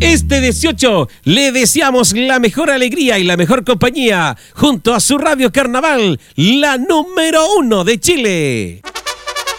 Este 18 le deseamos la mejor alegría y la mejor compañía junto a su Radio Carnaval, la número 1 de Chile.